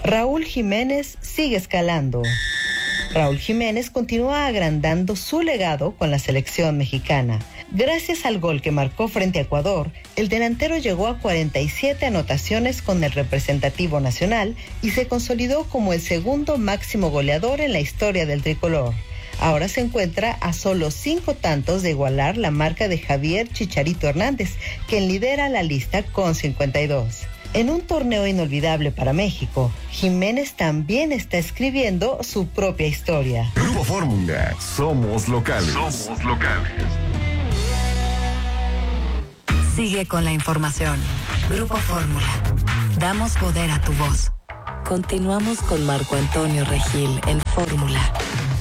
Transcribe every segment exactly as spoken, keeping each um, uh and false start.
Raúl Jiménez sigue escalando. Raúl Jiménez continúa agrandando su legado con la selección mexicana. Gracias al gol que marcó frente a Ecuador, el delantero llegó a cuarenta y siete anotaciones con el representativo nacional y se consolidó como el segundo máximo goleador en la historia del tricolor. Ahora se encuentra a solo cinco tantos de igualar la marca de Javier Chicharito Hernández, quien lidera la lista con cincuenta y dos. En un torneo inolvidable para México, Jiménez también está escribiendo su propia historia. Grupo Fórmula, somos locales. Somos locales. Sigue con la información. Grupo Fórmula. Damos poder a tu voz. Continuamos con Marco Antonio Regil en Fórmula.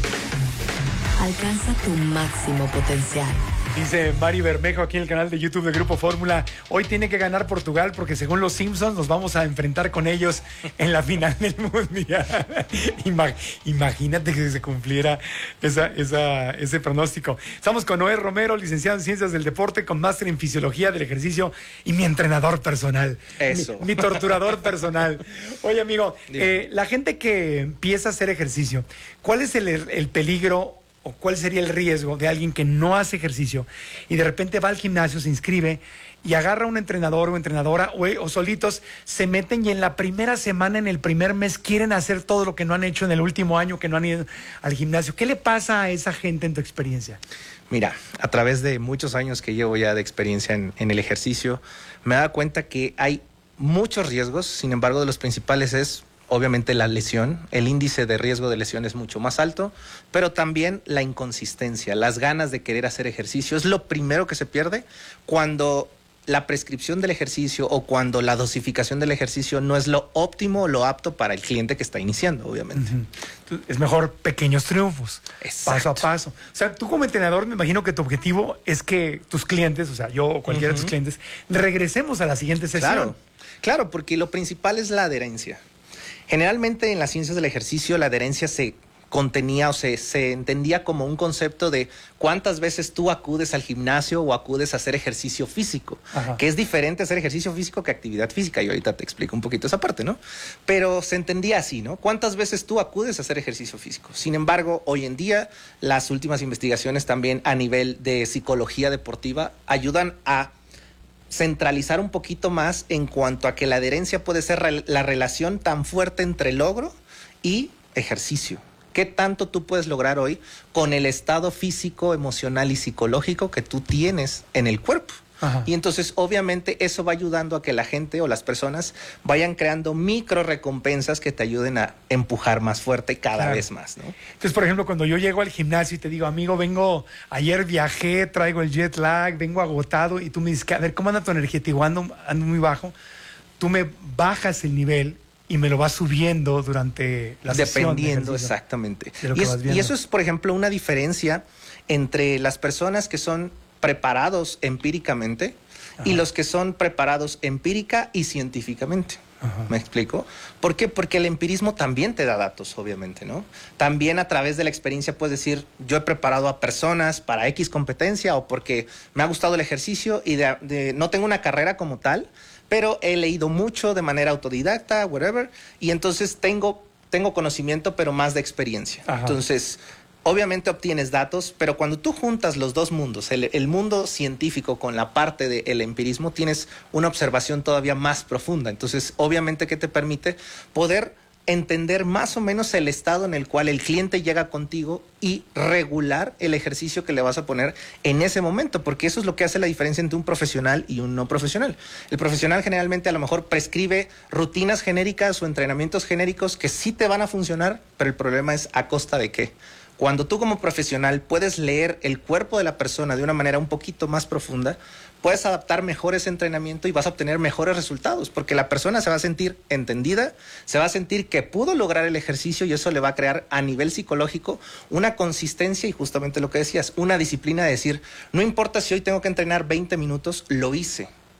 Alcanza tu máximo potencial. Dice Mari Bermejo aquí en el canal de YouTube de Grupo Fórmula, hoy tiene que ganar Portugal porque según los Simpsons nos vamos a enfrentar con ellos en la final del Mundial. Imag- imagínate que se cumpliera esa, esa, ese pronóstico. Estamos con Noé Romero, licenciado en Ciencias del Deporte, con máster en Fisiología del Ejercicio y mi entrenador personal. Eso. Mi, mi torturador personal. Oye, amigo, eh, la gente que empieza a hacer ejercicio, ¿cuál es el, el peligro o cuál sería el riesgo de alguien que no hace ejercicio y de repente va al gimnasio, se inscribe y agarra a un entrenador o entrenadora o, o solitos se meten y en la primera semana, en el primer mes quieren hacer todo lo que no han hecho en el último año que no han ido al gimnasio? ¿Qué le pasa a esa gente en tu experiencia? Mira, a través de muchos años que llevo ya de experiencia en, en el ejercicio, me he dado cuenta que hay muchos riesgos. Sin embargo, de los principales es obviamente la lesión. El índice de riesgo de lesión es mucho más alto, pero también la inconsistencia, las ganas de querer hacer ejercicio es lo primero que se pierde cuando la prescripción del ejercicio o cuando la dosificación del ejercicio no es lo óptimo o lo apto para el cliente que está iniciando, obviamente. Uh-huh. Es mejor pequeños triunfos, Exacto. paso a paso. O sea, tú como entrenador me imagino que tu objetivo es que tus clientes, o sea, yo o cualquiera uh-huh. de tus clientes, regresemos a la siguiente sesión. Claro, claro, porque lo principal es la adherencia. Generalmente en las ciencias del ejercicio la adherencia se contenía o se, se entendía como un concepto de cuántas veces tú acudes al gimnasio o acudes a hacer ejercicio físico, Ajá. que es diferente hacer ejercicio físico que actividad física, y ahorita te explico un poquito esa parte, ¿no? Pero se entendía así, ¿no? ¿Cuántas veces tú acudes a hacer ejercicio físico? Sin embargo, hoy en día las últimas investigaciones también a nivel de psicología deportiva ayudan a centralizar un poquito más en cuanto a que la adherencia puede ser re- la relación tan fuerte entre logro y ejercicio. ¿Qué tanto tú puedes lograr hoy con el estado físico, emocional y psicológico que tú tienes en el cuerpo? Ajá. Y entonces obviamente eso va ayudando a que la gente o las personas vayan creando micro recompensas que te ayuden a empujar más fuerte cada claro. vez más, ¿no? Entonces, por ejemplo, cuando yo llego al gimnasio y te digo, amigo, vengo, ayer viajé, traigo el jet lag, vengo agotado, y tú me dices, a ver, ¿cómo anda tu energía? Te digo, ando, ando muy bajo. Tú me bajas el nivel y me lo vas subiendo durante la sesión. Dependiendo, exactamente. Y, es, y eso es, por ejemplo, una diferencia entre las personas que son preparados empíricamente Ajá. y los que son preparados empírica y científicamente. Ajá. ¿Me explico? ¿Por qué? Porque el empirismo también te da datos, obviamente, ¿no? También a través de la experiencia puedes decir, yo he preparado a personas para X competencia o porque me ha gustado el ejercicio y de, de, no tengo una carrera como tal, pero he leído mucho de manera autodidacta, whatever, y entonces tengo, tengo conocimiento, pero más de experiencia. Ajá. Entonces, obviamente obtienes datos, pero cuando tú juntas los dos mundos, el, el mundo científico con la parte del empirismo, tienes una observación todavía más profunda. Entonces, obviamente, ¿qué te permite? Poder entender más o menos el estado en el cual el cliente llega contigo y regular el ejercicio que le vas a poner en ese momento, porque eso es lo que hace la diferencia entre un profesional y un no profesional. El profesional generalmente a lo mejor prescribe rutinas genéricas o entrenamientos genéricos que sí te van a funcionar, pero el problema es ¿a costa de qué? Cuando tú como profesional puedes leer el cuerpo de la persona de una manera un poquito más profunda, puedes adaptar mejor ese entrenamiento y vas a obtener mejores resultados, porque la persona se va a sentir entendida, se va a sentir que pudo lograr el ejercicio y eso le va a crear a nivel psicológico una consistencia y justamente lo que decías, una disciplina de decir, no importa si hoy tengo que entrenar veinte minutos, lo hice.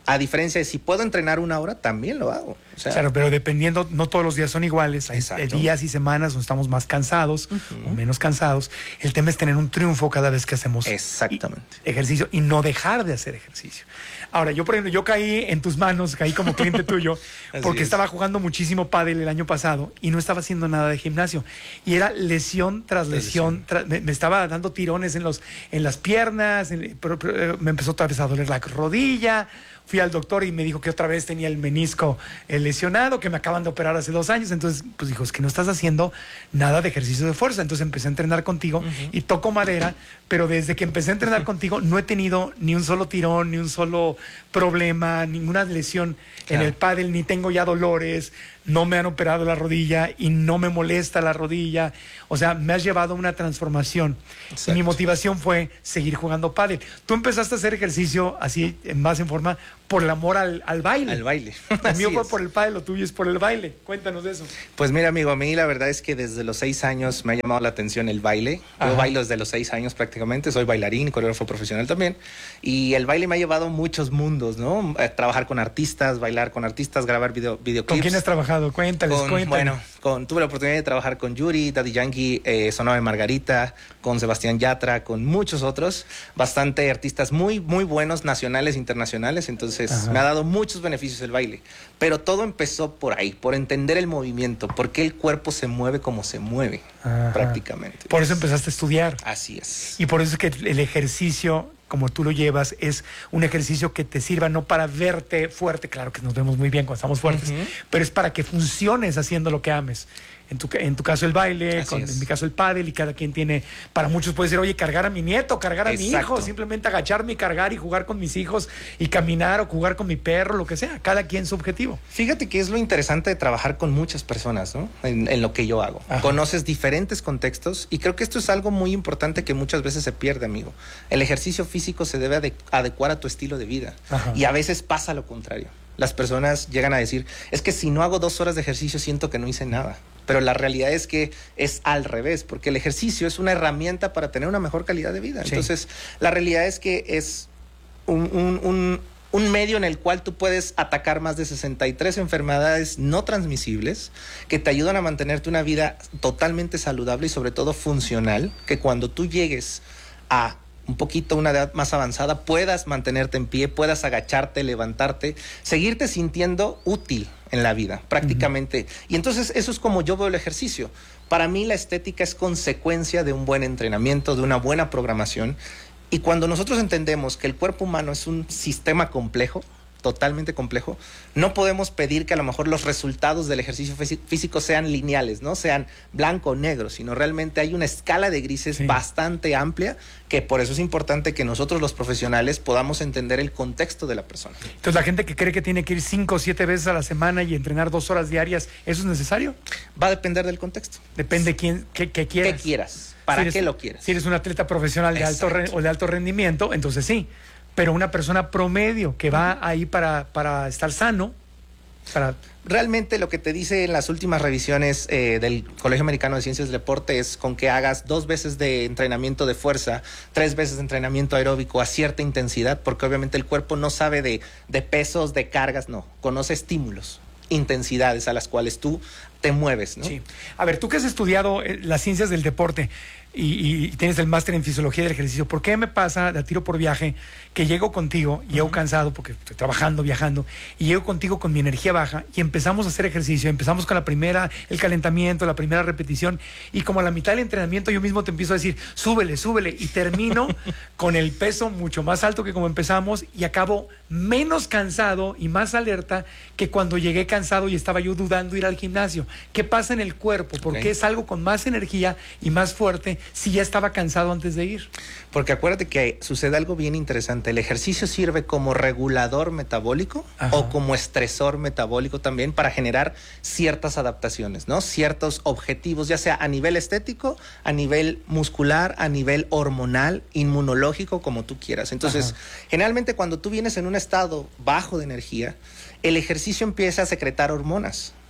A diferencia de si puedo entrenar una hora, también lo hago. O sea, claro, pero dependiendo, no todos los días son iguales. Hay Exacto. días y semanas donde estamos más cansados uh-huh. o menos cansados. El tema es tener un triunfo cada vez que hacemos Exactamente. ejercicio y no dejar de hacer ejercicio. Ahora, yo por ejemplo, yo caí en tus manos, caí como cliente tuyo, porque estaba jugando muchísimo pádel el año pasado y no estaba haciendo nada de gimnasio. Y era lesión tras lesión. Tras, me, me estaba dando tirones en, los, en las piernas, en, pero, pero, me empezó otra vez a doler la rodilla. Fui al doctor y me dijo que otra vez tenía el menisco eh, lesionado, que me acaban de operar hace dos años. Entonces, pues dijo, es que no estás haciendo nada de ejercicio de fuerza. Entonces empecé a entrenar contigo uh-huh. y toco madera, pero desde que empecé a entrenar contigo no he tenido ni un solo tirón, ni un solo problema, ninguna lesión claro. en el pádel, ni tengo ya dolores, no me han operado la rodilla y no me molesta la rodilla. O sea, me has llevado a una transformación. Exacto. Y mi motivación fue seguir jugando pádel. Tú empezaste a hacer ejercicio así, más en forma, por el amor al, al baile. Al baile. El mío fue por el pádel, lo tuyo es por el baile. Cuéntanos de eso. Pues mira, amigo, a mí la verdad es que desde los seis años me ha llamado la atención el baile. Ajá. Yo bailo desde los seis años prácticamente. Soy bailarín, coreógrafo profesional también. Y el baile me ha llevado a muchos mundos, ¿no? A trabajar con artistas, bailar con artistas, grabar video, videoclips. ¿Con quién has trabajado? Cuéntales, con, cuéntales. Bueno, con, tuve la oportunidad de trabajar con Yuri, Daddy Yankee, eh, Sonaba de Margarita, con Sebastián Yatra, con muchos otros. Bastante artistas muy, muy buenos, nacionales e internacionales. Entonces, ajá. me ha dado muchos beneficios el baile. Pero todo empezó por ahí, por entender el movimiento, por qué el cuerpo se mueve como se mueve, ajá. prácticamente. Por eso empezaste a estudiar. Así es. Y por eso es que el ejercicio, como tú lo llevas, es un ejercicio que te sirva no para verte fuerte, claro que nos vemos muy bien cuando estamos fuertes, uh-huh. pero es para que funciones haciendo lo que ames. En tu, en tu caso el baile, con, en mi caso el pádel, y cada quien tiene, para muchos puede ser, oye, cargar a mi nieto, cargar a Exacto. mi hijo, simplemente agacharme y cargar y jugar con mis hijos y caminar o jugar con mi perro, lo que sea, cada quien su objetivo. Fíjate que es lo interesante de trabajar con muchas personas, ¿no? En, en lo que yo hago. Ajá. Conoces diferentes contextos y creo que esto es algo muy importante que muchas veces se pierde, amigo. El ejercicio físico se debe ade- adecuar a tu estilo de vida. Ajá. Y a veces pasa lo contrario. Las personas llegan a decir, es que si no hago dos horas de ejercicio siento que no hice nada. Pero la realidad es que es al revés, porque el ejercicio es una herramienta para tener una mejor calidad de vida. Sí. Entonces, la realidad es que es un, un, un, un medio en el cual tú puedes atacar más de sesenta y tres enfermedades no transmisibles que te ayudan a mantenerte una vida totalmente saludable y sobre todo funcional, que cuando tú llegues a un poquito una edad más avanzada, puedas mantenerte en pie, puedas agacharte, levantarte, seguirte sintiendo útil en la vida, prácticamente. Uh-huh. Y entonces eso es como yo veo el ejercicio. Para mí la estética es consecuencia de un buen entrenamiento, de una buena programación. Y cuando nosotros entendemos que el cuerpo humano es un sistema complejo, totalmente complejo, no podemos pedir que a lo mejor los resultados del ejercicio físico sean lineales, no sean blanco o negro, sino realmente hay una escala de grises sí. bastante amplia, que por eso es importante que nosotros los profesionales podamos entender el contexto de la persona. Entonces, la gente que cree que tiene que ir cinco o siete veces a la semana y entrenar dos horas diarias, ¿eso es necesario? Va a depender del contexto. Depende quién, qué, qué quieras. ¿Qué quieras? ¿Para si eres, qué lo quieres? Si eres un atleta profesional de alto, re, o de alto rendimiento, entonces sí. Pero una persona promedio que va ahí para, para estar sano, para... Realmente lo que te dice en las últimas revisiones eh, del Colegio Americano de Ciencias del Deporte es con que hagas dos veces de entrenamiento de fuerza, tres veces de entrenamiento aeróbico a cierta intensidad, porque obviamente el cuerpo no sabe de, de pesos, de cargas, no, conoce estímulos, intensidades a las cuales tú te mueves, ¿no? Sí. A ver, tú que has estudiado eh, las ciencias del deporte y, y tienes el máster en fisiología del ejercicio, ¿por qué me pasa de a tiro por viaje que llego contigo, y llego uh-huh. cansado porque estoy trabajando, viajando, y llego contigo con mi energía baja y empezamos a hacer ejercicio, empezamos con la primera, el calentamiento, la primera repetición, y como a la mitad del entrenamiento yo mismo te empiezo a decir, súbele, súbele, y termino con el peso mucho más alto que como empezamos y acabo menos cansado y más alerta que cuando llegué cansado y estaba yo dudando ir al gimnasio. ¿Qué pasa en el cuerpo? ¿Por qué okay. salgo con más energía y más fuerte si ya estaba cansado antes de ir? Porque acuérdate que sucede algo bien interesante. El ejercicio sirve como regulador metabólico Ajá. o como estresor metabólico también para generar ciertas adaptaciones, ¿no? Ciertos objetivos, ya sea a nivel estético, a nivel muscular, a nivel hormonal, inmunológico, como tú quieras. Entonces, Ajá. generalmente cuando tú vienes en un estado bajo de energía, el ejercicio empieza a secretar hormonas.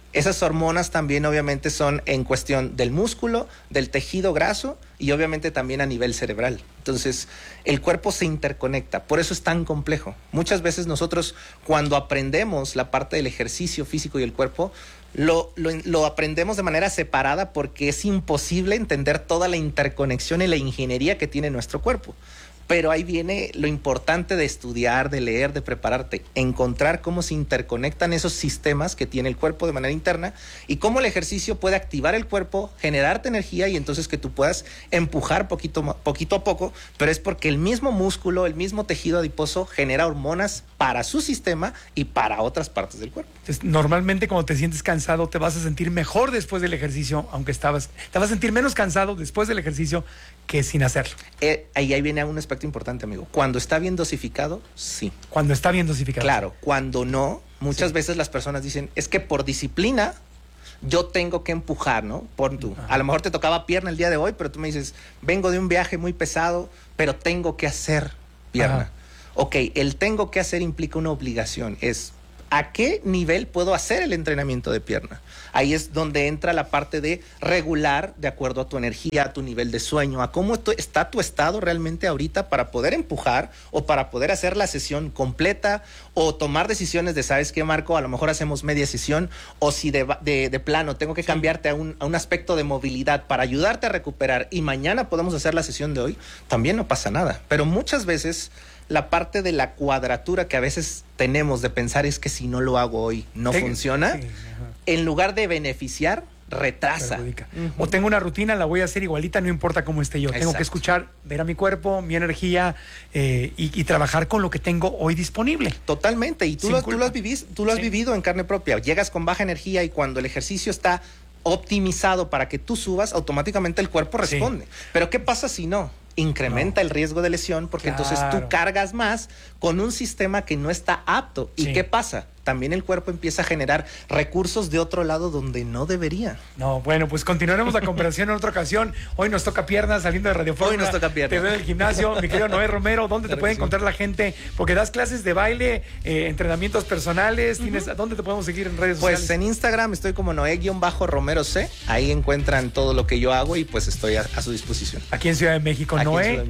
Esas hormonas también obviamente son en cuestión del músculo, del tejido graso y obviamente también a nivel cerebral. Entonces, el cuerpo se interconecta, por eso es tan complejo. Muchas veces nosotros cuando aprendemos la parte del ejercicio físico y el cuerpo, lo, lo, lo aprendemos de manera separada porque es imposible entender toda la interconexión y la ingeniería que tiene nuestro cuerpo. Pero ahí viene lo importante de estudiar, de leer, de prepararte, encontrar cómo se interconectan esos sistemas que tiene el cuerpo de manera interna y cómo el ejercicio puede activar el cuerpo, generarte energía y entonces que tú puedas empujar poquito, poquito a poco, pero es porque el mismo músculo, el mismo tejido adiposo genera hormonas para su sistema y para otras partes del cuerpo. Entonces, normalmente cuando te sientes cansado te vas a sentir mejor después del ejercicio, aunque estabas, te vas a sentir menos cansado después del ejercicio que sin hacerlo. Eh, ahí, ahí viene un aspecto importante, amigo. Cuando está bien dosificado, sí. Cuando está bien dosificado. Claro, cuando no, muchas sí. veces las personas dicen, es que por disciplina yo tengo que empujar, ¿no? Por tú. A lo mejor te tocaba pierna el día de hoy, pero tú me dices, vengo de un viaje muy pesado, pero tengo que hacer pierna. Ajá. Ok, el tengo que hacer implica una obligación, es ¿a qué nivel puedo hacer el entrenamiento de pierna? Ahí es donde entra la parte de regular de acuerdo a tu energía, a tu nivel de sueño, a cómo está tu estado realmente ahorita para poder empujar o para poder hacer la sesión completa o tomar decisiones de, ¿sabes qué, Marco? A lo mejor hacemos media sesión o si de, de, de plano tengo que cambiarte a un, a un aspecto de movilidad para ayudarte a recuperar y mañana podemos hacer la sesión de hoy, también no pasa nada. Pero muchas veces la parte de la cuadratura que a veces tenemos de pensar es que si no lo hago hoy no Ten- funciona, sí, en lugar de beneficiar, retrasa. Uh-huh. O tengo una rutina, la voy a hacer igualita, no importa cómo esté yo. Exacto. Tengo que escuchar, ver a mi cuerpo, mi energía eh, y, y trabajar con lo que tengo hoy disponible. Totalmente, y tú, lo, tú lo, has, vivis, tú lo has sí. vivido en carne propia. Llegas con baja energía y cuando el ejercicio está optimizado para que tú subas, automáticamente el cuerpo responde. Sí. Pero ¿qué pasa si no? Incrementa no. el riesgo de lesión porque claro. entonces tú cargas más con un sistema que no está apto. ¿Y sí. qué pasa? También el cuerpo empieza a generar recursos de otro lado donde no debería. No, bueno, pues continuaremos la conversación en otra ocasión. Hoy nos toca piernas saliendo de Radio Fórmula. Hoy nos toca piernas. Te veo en el gimnasio, mi querido Noé Romero, ¿dónde claro te puede encontrar sí. la gente? Porque das clases de baile, eh, entrenamientos personales, uh-huh. tienes, ¿dónde te podemos seguir en redes pues sociales? Pues en Instagram estoy como Noé-Romero C, ahí encuentran todo lo que yo hago y pues estoy a, a su disposición. Aquí en Ciudad de México,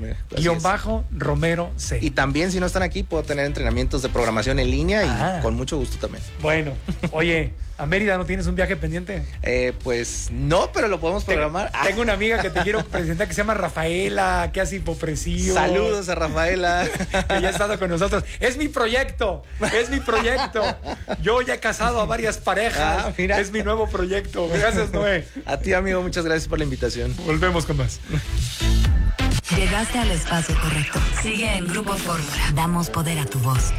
Noé-Romero C. Y también si no están aquí puedo tener entrenamientos de programación en línea ah. y con mucho gusto también. Bueno, oye, ¿a Mérida no tienes un viaje pendiente? Eh, pues no, pero lo podemos programar. Tengo, tengo una amiga que te quiero presentar que se llama Rafaela, que hace hipopresio. Saludos a Rafaela. Que ya ha estado con nosotros. Es mi proyecto, es mi proyecto. Yo ya he casado a varias parejas. Ah, mira. Es mi nuevo proyecto. Gracias, Noé. A ti, amigo, muchas gracias por la invitación. Volvemos con más. Llegaste al espacio correcto. Sigue en Grupo Fórmula. Damos poder a tu voz.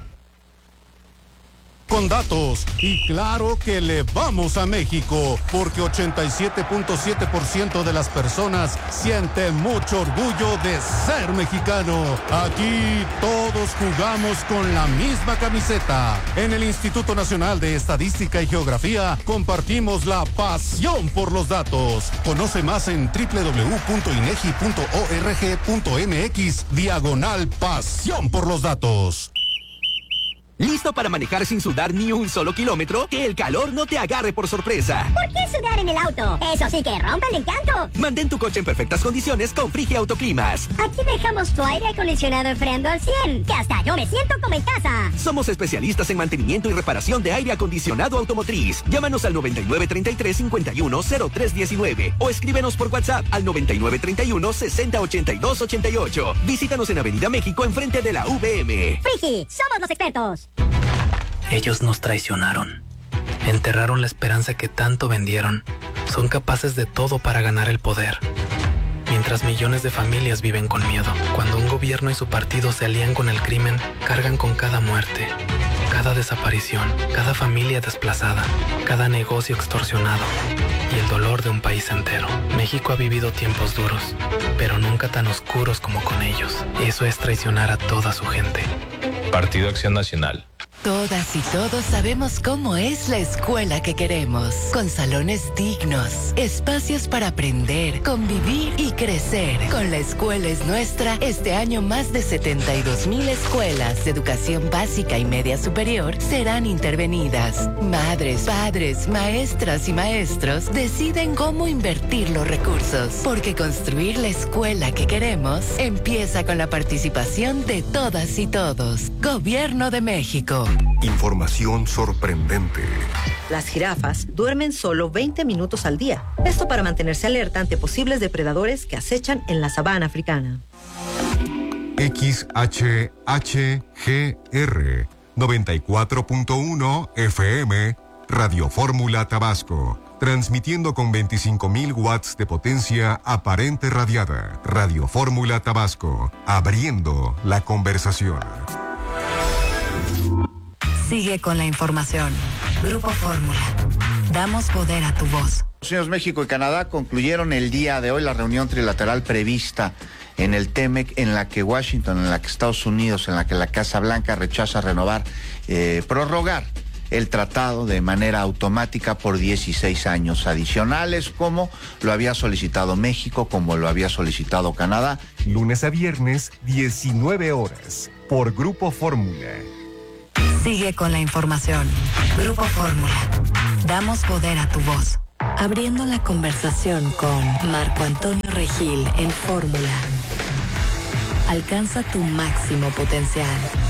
Con datos y claro que le vamos a México porque ochenta y siete punto siete por ciento de las personas sienten mucho orgullo de ser mexicano. Aquí todos jugamos con la misma camiseta. En el Instituto Nacional de Estadística y Geografía compartimos la pasión por los datos. Conoce más en doble u doble u doble u punto inegi punto org punto mx diagonal pasión por los datos. ¿Listo para manejar sin sudar ni un solo kilómetro? Que el calor no te agarre por sorpresa. ¿Por qué sudar en el auto? Eso sí que rompe el encanto. Mantén tu coche en perfectas condiciones con Frigia Autoclimas. Aquí dejamos tu aire acondicionado enfriando al cien, que hasta yo me siento como en casa. Somos especialistas en mantenimiento y reparación de aire acondicionado automotriz. Llámanos al noventa y nueve treinta y tres cincuenta y uno cero tres diecinueve o escríbenos por WhatsApp al noventa y nueve treinta y uno sesenta ochenta y dos ochenta y ocho. Visítanos en Avenida México enfrente de la V M. Frigi, somos los expertos. Ellos nos traicionaron. Enterraron la esperanza que tanto vendieron. Son capaces de todo para ganar el poder. Mientras millones de familias viven con miedo. Cuando un gobierno y su partido se alían con el crimen, cargan con cada muerte, cada desaparición, cada familia desplazada, cada negocio extorsionado y el dolor de un país entero. México ha vivido tiempos duros, pero nunca tan oscuros como con ellos. Eso es traicionar a toda su gente. Partido Acción Nacional. Todas y todos sabemos cómo es la escuela que queremos, con salones dignos, espacios para aprender, convivir y crecer. Con La Escuela es Nuestra, este año más de setenta y dos mil escuelas de educación básica y media superior serán intervenidas. Madres, padres, maestras y maestros deciden cómo invertir los recursos, porque construir la escuela que queremos empieza con la participación de todas y todos. Gobierno de México. Información sorprendente. Las jirafas duermen solo veinte minutos al día. Esto para mantenerse alerta ante posibles depredadores que acechan en la sabana africana. X H H G R noventa y cuatro punto uno F M Radio Fórmula Tabasco. Transmitiendo con veinticinco mil watts de potencia aparente radiada. Radio Fórmula Tabasco. Abriendo la conversación. Sigue con la información. Grupo Fórmula. Damos poder a tu voz. Estados Unidos, México y Canadá concluyeron el día de hoy la reunión trilateral prevista en el T M E C, en la que Washington, en la que Estados Unidos, en la que la Casa Blanca rechaza renovar, eh, prorrogar el tratado de manera automática por dieciséis años adicionales, como lo había solicitado México, como lo había solicitado Canadá. Lunes a viernes, diecinueve horas, por Grupo Fórmula. Sigue con la información. Grupo Fórmula. Damos poder a tu voz. Abriendo la conversación con Marco Antonio Regil en Fórmula. Alcanza tu máximo potencial.